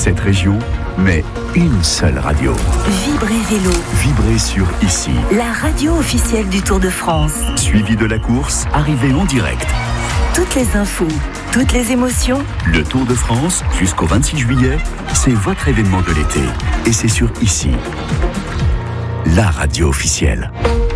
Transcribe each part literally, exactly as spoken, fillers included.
Cette région, mais une seule radio. Vibrez Vélo. Vibrez sur Ici. La radio officielle du Tour de France. Suivi de la course, arrivée en direct. Toutes les infos, toutes les émotions. Le Tour de France, jusqu'au vingt-six juillet, c'est votre événement de l'été. Et c'est sur Ici. La radio officielle.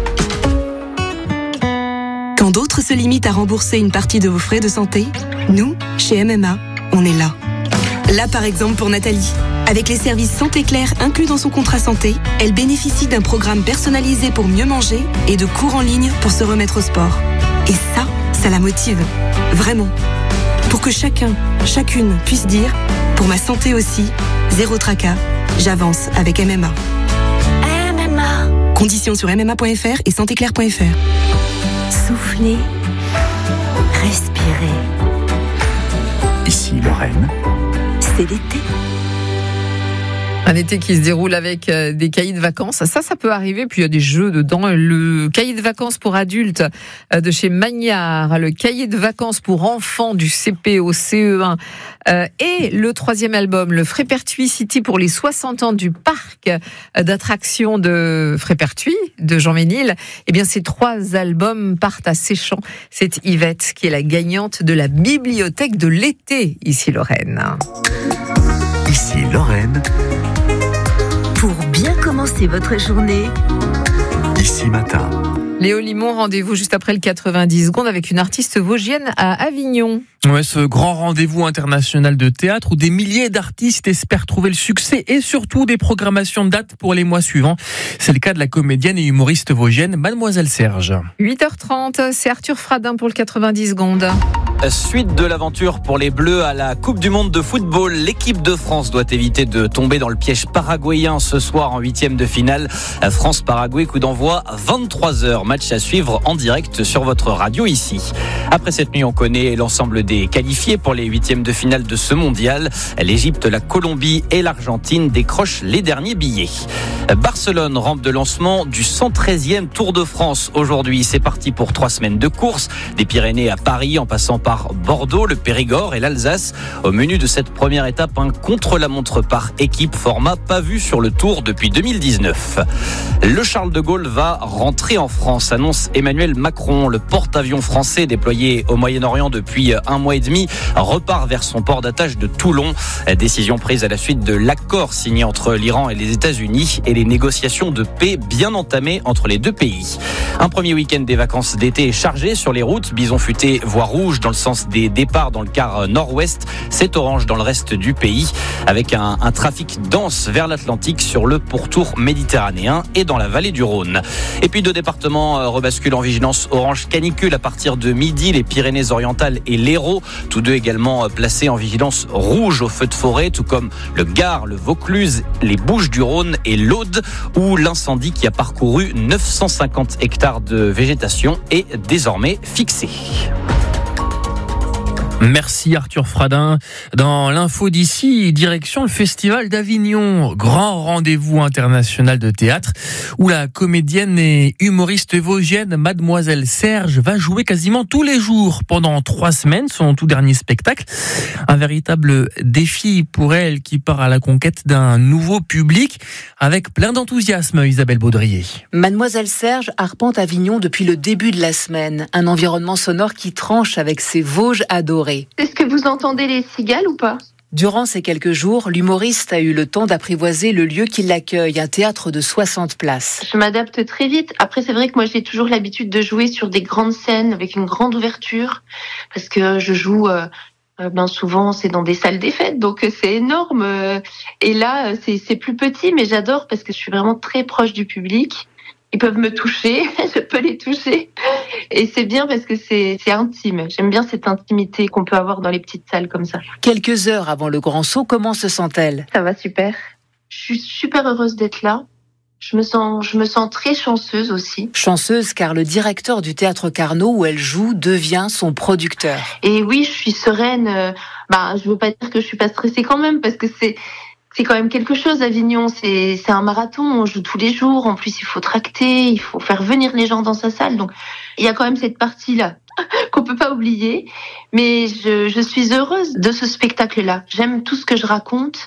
Quand d'autres se limitent à rembourser une partie de vos frais de santé, nous, chez M M A, on est là. Là, par exemple, pour Nathalie. Avec les services Santé Claire inclus dans son contrat santé, elle bénéficie d'un programme personnalisé pour mieux manger et de cours en ligne pour se remettre au sport. Et ça, ça la motive. Vraiment. Pour que chacun, chacune puisse dire, pour ma santé aussi, zéro tracas, j'avance avec M M A. M M A. Conditions sur m m a point f r et santé claire point f r. Soufflez. Respirez. Ici, Lorraine. C'est l'été. Un été qui se déroule avec des cahiers de vacances. Ça, ça peut arriver. Puis il y a des jeux dedans. Le cahier de vacances pour adultes de chez Magnard, le cahier de vacances pour enfants du C P au C E un et le troisième album, le Frépertuis City pour les soixante ans du parc d'attractions de Frépertuis de Jean Ménil. Eh bien, ces trois albums partent à Séchant. C'est Yvette qui est la gagnante de la bibliothèque de l'été, ici Lorraine. Ici, Lorraine. Pour bien commencer votre journée. Ici matin. Léo Limon, rendez-vous juste après le quatre-vingt-dix secondes avec une artiste vosgienne à Avignon. Ouais, ce grand rendez-vous international de théâtre où des milliers d'artistes espèrent trouver le succès et surtout des programmations de dates pour les mois suivants. C'est le cas de la comédienne et humoriste vosgienne Mademoiselle Serge. huit heures trente, c'est Arthur Fradin pour le quatre-vingt-dix secondes. Suite de l'aventure pour les Bleus à la Coupe du Monde de football. L'équipe de France doit éviter de tomber dans le piège paraguayen ce soir en huitième de finale. France-Paraguay, coup d'envoi vingt-trois heures. Match à suivre en direct sur votre radio ici. Après cette nuit, on connaît l'ensemble des qualifiés pour les huitièmes de finale de ce mondial. L'Égypte, la Colombie et l'Argentine décrochent les derniers billets. Barcelone, rampe de lancement du cent treizième Tour de France. Aujourd'hui, c'est parti pour trois semaines de course. Des Pyrénées à Paris en passant par Bordeaux, le Périgord et l'Alsace. Au menu de cette première étape, un contre-la-montre par équipe, format pas vu sur le Tour depuis deux mille dix-neuf. Le Charles de Gaulle va rentrer en France, annonce Emmanuel Macron. Le porte-avions français déployé au Moyen-Orient depuis un mois et demi repart vers son port d'attache de Toulon. Décision prise à la suite de l'accord signé entre l'Iran et les États-Unis et les négociations de paix bien entamées entre les deux pays. Un premier week-end des vacances d'été chargé sur les routes. Bison futé, voie rouge dans le sens des départs dans le quart nord-ouest. C'est orange dans le reste du pays avec un, un trafic dense vers l'Atlantique sur le pourtour méditerranéen et dans la vallée du Rhône. Et puis deux départements rebasculent en vigilance orange canicule à partir de midi. Les Pyrénées-Orientales et l'Hérault, tous deux également placés en vigilance rouge au feu de forêt, tout comme le Gard, le Vaucluse, les Bouches-du-Rhône et l'Aude, où l'incendie qui a parcouru neuf cent cinquante hectares de végétation est désormais fixé. Merci Arthur Fradin. Dans l'info d'ici, direction le Festival d'Avignon, grand rendez-vous international de théâtre où la comédienne et humoriste vosgienne Mademoiselle Serge va jouer quasiment tous les jours pendant trois semaines, son tout dernier spectacle. Un véritable défi pour elle qui part à la conquête d'un nouveau public avec plein d'enthousiasme, Isabelle Baudrier. Mademoiselle Serge arpente Avignon depuis le début de la semaine, un environnement sonore qui tranche avec ses Vosges adorées. Est-ce que vous entendez les cigales ou pas ? Durant ces quelques jours, l'humoriste a eu le temps d'apprivoiser le lieu qui l'accueille, un théâtre de soixante places. Je m'adapte très vite. Après, c'est vrai que moi, j'ai toujours l'habitude de jouer sur des grandes scènes avec une grande ouverture parce que je joue... Euh Ben souvent c'est dans des salles des fêtes, donc c'est énorme. Et là c'est, c'est plus petit, mais j'adore parce que je suis vraiment très proche du public. Ils peuvent me toucher, je peux les toucher. Et c'est bien parce que c'est, c'est intime. J'aime bien cette intimité qu'on peut avoir dans les petites salles comme ça. Quelques heures avant le grand saut, comment se sent-elle ? Ça va super. Je suis super heureuse d'être là. Je me sens, je me sens très chanceuse aussi. Chanceuse car le directeur du théâtre Carnot où elle joue devient son producteur. Et oui, je suis sereine. Bah, je veux pas dire que je suis pas stressée quand même parce que c'est, c'est quand même quelque chose. Avignon, c'est, c'est un marathon. On joue tous les jours. En plus, il faut tracter, il faut faire venir les gens dans sa salle. Donc, il y a quand même cette partie-là qu'on peut pas oublier. Mais je, je suis heureuse de ce spectacle-là. J'aime tout ce que je raconte.